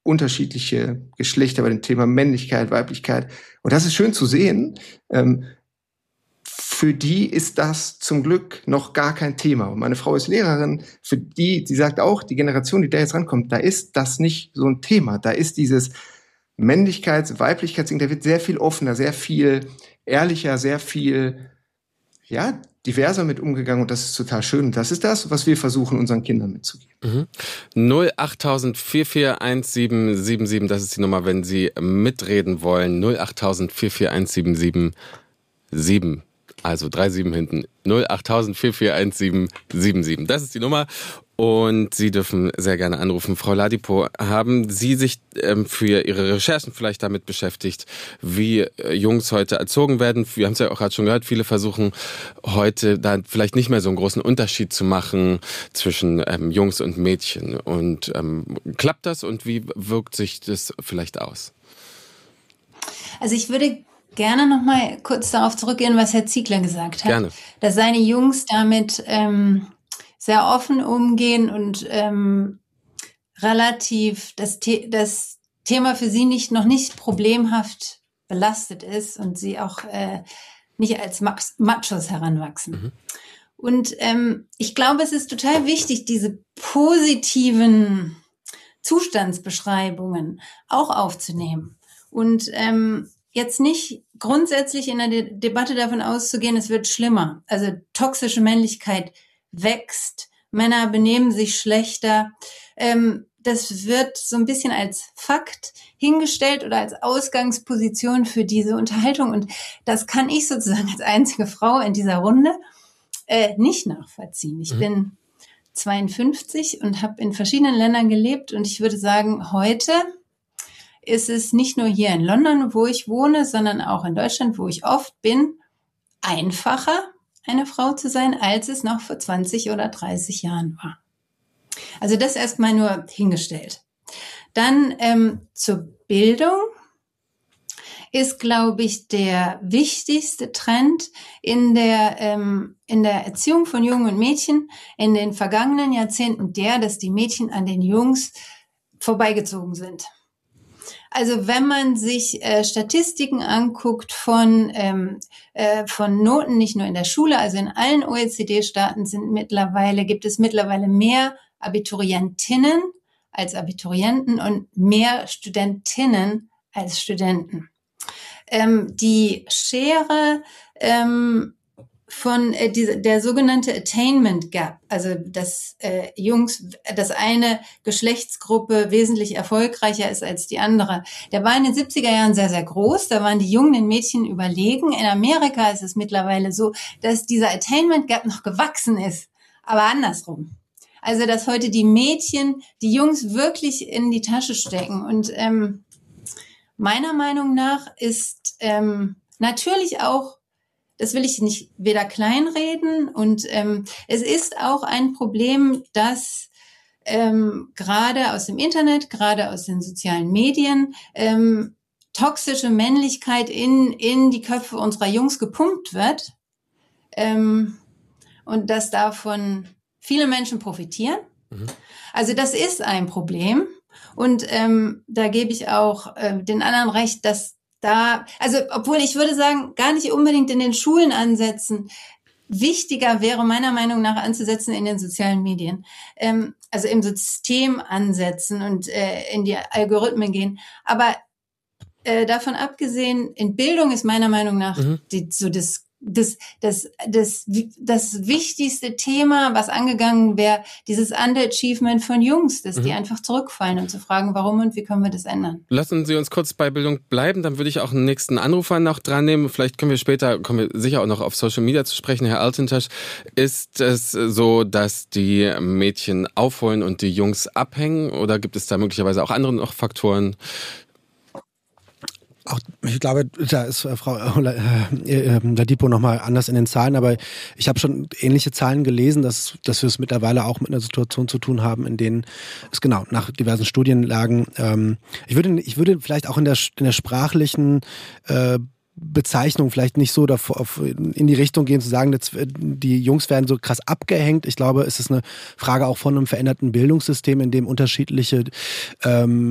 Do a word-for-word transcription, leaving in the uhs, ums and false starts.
unterschiedliche Geschlechter, bei dem Thema Männlichkeit, Weiblichkeit. Und das ist schön zu sehen. Ähm, für die ist das zum Glück noch gar kein Thema. Und meine Frau ist Lehrerin. Für die, die sagt auch, die Generation, die da jetzt rankommt, da ist das nicht so ein Thema. Da ist dieses Männlichkeits-, Weiblichkeitsding, da wird sehr viel offener, sehr viel ehrlicher, sehr viel, ja, diverser mit umgegangen, und das ist total schön. Und das ist das, was wir versuchen, unseren Kindern mitzugeben. Mhm. null achttausend vier vier eins sieben sieben sieben, das ist die Nummer, wenn Sie mitreden wollen. null achttausend vier vier eins sieben sieben sieben. Also drei sieben hinten. null achttausend vier vier eins sieben sieben sieben. Das ist die Nummer. Und Sie dürfen sehr gerne anrufen. Frau Ladipo, haben Sie sich ähm, für Ihre Recherchen vielleicht damit beschäftigt, wie äh, Jungs heute erzogen werden? Wir haben es ja auch gerade schon gehört, viele versuchen heute da vielleicht nicht mehr so einen großen Unterschied zu machen zwischen ähm, Jungs und Mädchen. Und ähm, klappt das und wie wirkt sich das vielleicht aus? Also ich würde gerne noch mal kurz darauf zurückgehen, was Herr Ziegler gesagt hat. Gerne. Dass seine Jungs damit ähm, sehr offen umgehen und ähm, relativ das, The- das Thema für sie nicht noch nicht problemhaft belastet ist und sie auch äh, nicht als Max- Machos heranwachsen. Mhm. Und ähm, ich glaube, es ist total wichtig, diese positiven Zustandsbeschreibungen auch aufzunehmen und ähm, jetzt nicht grundsätzlich in der De- Debatte davon auszugehen, es wird schlimmer. Also toxische Männlichkeit wächst, Männer benehmen sich schlechter. Ähm, das wird so ein bisschen als Fakt hingestellt oder als Ausgangsposition für diese Unterhaltung. Und das kann ich sozusagen als einzige Frau in dieser Runde äh, nicht nachvollziehen. Ich mhm. bin zweiundfünfzig und habe in verschiedenen Ländern gelebt. Und ich würde sagen, heute ist es nicht nur hier in London, wo ich wohne, sondern auch in Deutschland, wo ich oft bin, einfacher, eine Frau zu sein, als es noch vor zwanzig oder dreißig Jahren war. Also das erstmal nur hingestellt. Dann ähm, zur Bildung ist, glaube ich, der wichtigste Trend in der, ähm, in der Erziehung von Jungen und Mädchen in den vergangenen Jahrzehnten der, dass die Mädchen an den Jungs vorbeigezogen sind. Also wenn man sich äh, Statistiken anguckt von, ähm, äh, von Noten, nicht nur in der Schule, also in allen O E C D-Staaten sind mittlerweile, gibt es mittlerweile mehr Abiturientinnen als Abiturienten und mehr Studentinnen als Studenten. Ähm, die Schere ähm, von äh, diese, der sogenannte Attainment Gap, also dass äh, Jungs, dass eine Geschlechtsgruppe wesentlich erfolgreicher ist als die andere, der war in den siebziger Jahren sehr, sehr groß. Da waren die Jungen den Mädchen überlegen. In Amerika ist es mittlerweile so, dass dieser Attainment Gap noch gewachsen ist, aber andersrum. Also dass heute die Mädchen die Jungs wirklich in die Tasche stecken. Und ähm, meiner Meinung nach ist ähm, natürlich auch, das will ich nicht weder kleinreden, und ähm, es ist auch ein Problem, dass ähm, gerade aus dem Internet, gerade aus den sozialen Medien ähm, toxische Männlichkeit in in die Köpfe unserer Jungs gepumpt wird ähm, und dass davon viele Menschen profitieren. Mhm. Also das ist ein Problem, und ähm, da gebe ich auch äh, den anderen recht, dass da, also obwohl ich würde sagen, gar nicht unbedingt in den Schulen ansetzen. Wichtiger wäre meiner Meinung nach anzusetzen in den sozialen Medien. Ähm, also im System ansetzen und äh, in die Algorithmen gehen. Aber äh, davon abgesehen, in Bildung ist meiner Meinung nach mhm. die, so das Das, das, das, das wichtigste Thema, was angegangen wäre, dieses Underachievement von Jungs, dass mhm. die einfach zurückfallen, und zu fragen, warum und wie können wir das ändern. Lassen Sie uns kurz bei Bildung bleiben, dann würde ich auch einen nächsten Anrufer noch dran nehmen. Vielleicht können wir später, kommen wir sicher auch noch auf Social Media zu sprechen. Herr Altintasch, ist es so, dass die Mädchen aufholen und die Jungs abhängen, oder gibt es da möglicherweise auch andere noch Faktoren? Auch, ich glaube, da ist äh, Frau äh, äh, Ladipo nochmal anders in den Zahlen, aber ich habe schon ähnliche Zahlen gelesen, dass, dass wir es mittlerweile auch mit einer Situation zu tun haben, in denen es genau nach diversen Studienlagen, ähm, ich würde ich würde vielleicht auch in der, in der sprachlichen äh, Bezeichnung vielleicht nicht so davor, auf, in die Richtung gehen zu sagen, dass die Jungs werden so krass abgehängt. Ich glaube, es ist eine Frage auch von einem veränderten Bildungssystem, in dem unterschiedliche ähm,